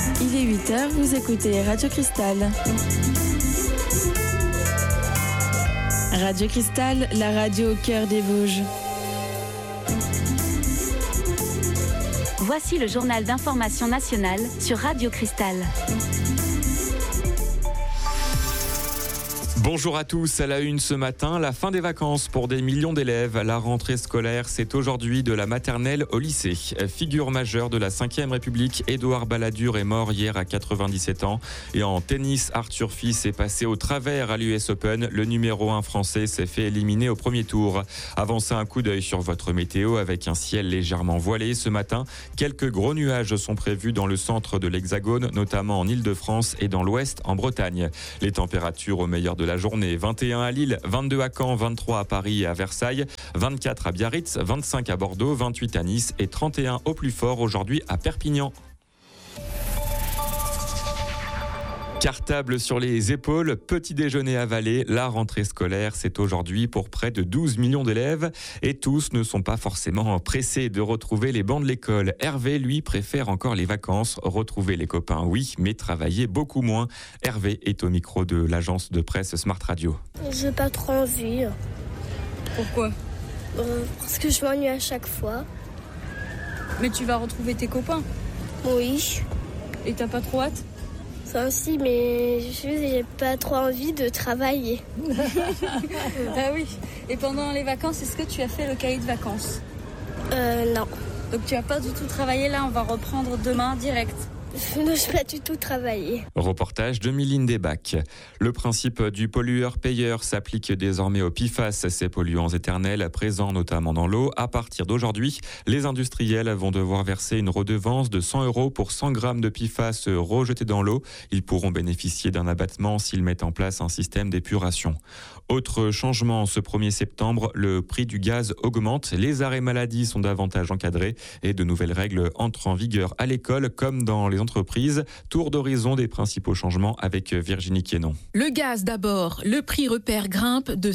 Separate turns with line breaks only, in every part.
Il est 8h, vous écoutez Radio Cristal. Radio Cristal, la radio au cœur des Vosges.
Voici le journal d'information nationale sur Radio Cristal.
Bonjour à tous, à la une ce matin, la fin des vacances pour des millions d'élèves. La rentrée scolaire, c'est aujourd'hui de la maternelle au lycée. Figure majeure de la 5e République, Édouard Balladur est mort hier à 97 ans. Et en tennis, Arthur Fils est passé au travers à l'US Open. Le numéro 1 français s'est fait éliminer au premier tour. Avancez un coup d'œil sur votre météo avec un ciel légèrement voilé ce matin. Quelques gros nuages sont prévus dans le centre de l'Hexagone, notamment en Île-de-France et dans l'Ouest en Bretagne. Les températures au meilleur de la journée, 21 à Lille, 22 à Caen, 23 à Paris et à Versailles, 24 à Biarritz, 25 à Bordeaux, 28 à Nice et 31 au plus fort aujourd'hui à Perpignan. Cartable sur les épaules, petit déjeuner avalé, la rentrée scolaire, c'est aujourd'hui pour près de 12 millions d'élèves et tous ne sont pas forcément pressés de retrouver les bancs de l'école. Hervé, lui, préfère encore les vacances, retrouver les copains, oui, mais travailler beaucoup moins. Hervé est au micro de l'agence de presse Smart Radio.
J'ai pas trop envie.
Pourquoi ?
Parce que je m'ennuie à chaque fois.
Mais tu vas retrouver tes copains.
Oui.
Et t'as pas trop hâte ?
Ça aussi, mais j'ai pas trop envie de travailler.
Ah oui. Et pendant les vacances, est-ce que tu as fait le cahier de vacances ?
Non.
Donc tu as pas du tout travaillé là, on va reprendre demain direct.
Je n'ai pas du tout travaillé.
Reportage de Miline Desbacs. Le principe du pollueur-payeur s'applique désormais aux PFAS, ces polluants éternels présents notamment dans l'eau. À partir d'aujourd'hui, les industriels vont devoir verser une redevance de 100 € pour 100 grammes de PFAS rejetés dans l'eau. Ils pourront bénéficier d'un abattement s'ils mettent en place un système d'épuration. Autre changement, ce 1er septembre, le prix du gaz augmente. Les arrêts maladie sont davantage encadrés et de nouvelles règles entrent en vigueur à l'école comme dans les entreprises. Tour d'horizon des principaux changements avec Virginie Quénon.
Le gaz d'abord. Le prix repère grimpe de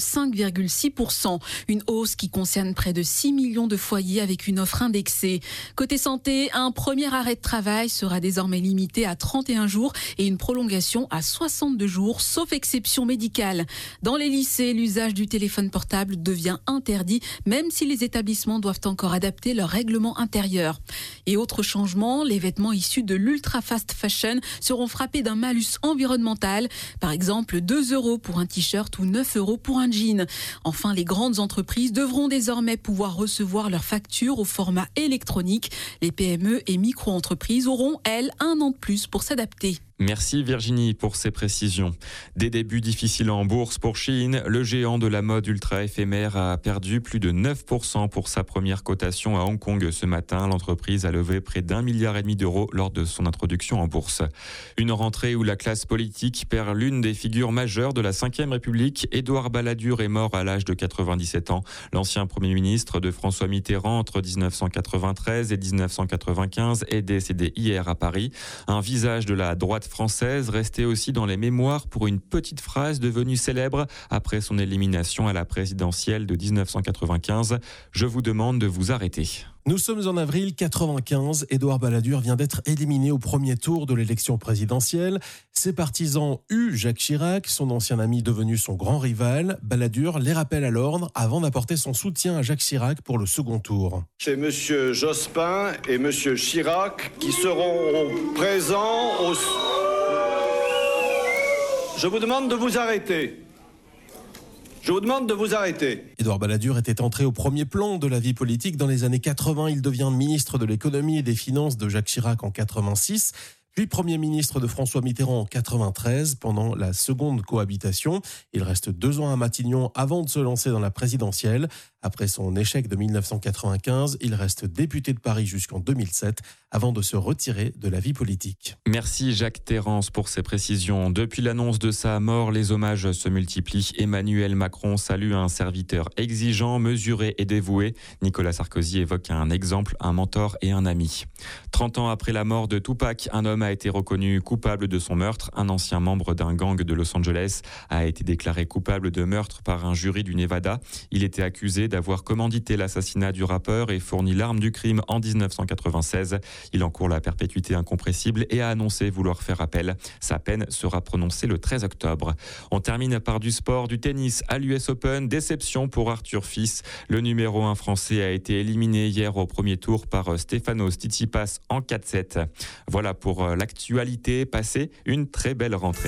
5,6%. Une hausse qui concerne près de 6 millions de foyers avec une offre indexée. Côté santé, un premier arrêt de travail sera désormais limité à 31 jours et une prolongation à 62 jours, sauf exception médicale. Dans les lycées, l'usage du téléphone portable devient interdit, même si les établissements doivent encore adapter leur règlement intérieur. Et autre changement, les vêtements issus de l'ultra fast fashion seront frappés d'un malus environnemental. Par exemple, 2 € pour un t-shirt ou 9 € pour un jean. Enfin, les grandes entreprises devront désormais pouvoir recevoir leurs factures au format électronique. Les PME et micro-entreprises auront, elles, un an de plus pour s'adapter.
Merci Virginie pour ces précisions. Des débuts difficiles en bourse pour Shein. Le géant de la mode ultra éphémère a perdu plus de 9% pour sa première cotation à Hong Kong ce matin. L'entreprise a levé près d'1,5 milliard d'euros lors de son introduction en bourse. Une rentrée où la classe politique perd l'une des figures majeures de la 5e République. Édouard Balladur est mort à l'âge de 97 ans. L'ancien Premier ministre de François Mitterrand entre 1993 et 1995 est décédé hier à Paris. Un visage de la droite française restait aussi dans les mémoires pour une petite phrase devenue célèbre après son élimination à la présidentielle de 1995. « Je vous demande de vous arrêter ».
Nous sommes en avril 95. Édouard Balladur vient d'être éliminé au premier tour de l'élection présidentielle. Ses partisans huent Jacques Chirac, son ancien ami devenu son grand rival. Balladur les rappelle à l'ordre avant d'apporter son soutien à Jacques Chirac pour le second tour.
C'est M. Jospin et M. Chirac qui seront présents au... Je vous demande de vous arrêter. Je vous demande de vous arrêter.
Édouard Balladur était entré au premier plan de la vie politique dans les années 80. Il devient ministre de l'économie et des finances de Jacques Chirac en 86. Puis Premier ministre de François Mitterrand en 93 pendant la seconde cohabitation. Il reste 2 ans à Matignon avant de se lancer dans la présidentielle. Après son échec de 1995, il reste député de Paris jusqu'en 2007 avant de se retirer de la vie politique.
Merci Jacques Terrance pour ces précisions. Depuis l'annonce de sa mort, les hommages se multiplient. Emmanuel Macron salue un serviteur exigeant, mesuré et dévoué. Nicolas Sarkozy évoque un exemple, un mentor et un ami. 30 ans après la mort de Tupac, un homme homme a été reconnu coupable de son meurtre. Un ancien membre d'un gang de Los Angeles a été déclaré coupable de meurtre par un jury du Nevada. Il était accusé d'avoir commandité l'assassinat du rappeur et fourni l'arme du crime en 1996. Il encourt la perpétuité incompressible et a annoncé vouloir faire appel. Sa peine sera prononcée le 13 octobre. On termine par du sport, du tennis à l'US Open. Déception pour Arthur Fils. Le numéro 1 français a été éliminé hier au premier tour par Stefanos Tsitsipas en 4-7. Voilà pour l'actualité. Passez une très belle rentrée.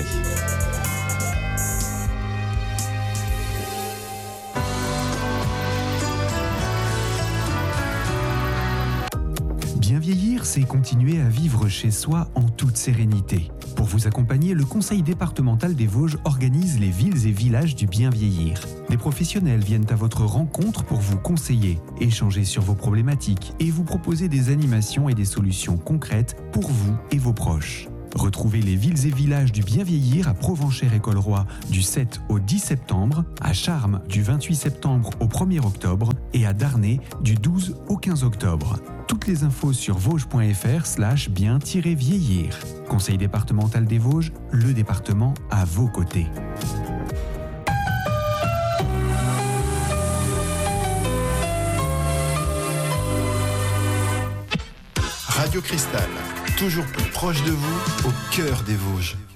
Bien vieillir, c'est continuer à vivre chez soi en toute sérénité. Pour vous accompagner, le Conseil départemental des Vosges organise les villes et villages du bien vieillir. Des professionnels viennent à votre rencontre pour vous conseiller, échanger sur vos problématiques et vous proposer des animations et des solutions concrètes pour vous et vos proches. Retrouvez les villes et villages du bien vieillir à Provenchère-École-Roi du 7 au 10 septembre, à Charmes du 28 septembre au 1er octobre et à Darney du 12 au 15 octobre. Toutes les infos sur vosges.fr/bien-vieillir. Conseil départemental des Vosges, le département à vos côtés.
Radio Cristal, toujours plus proche de vous, au cœur des Vosges.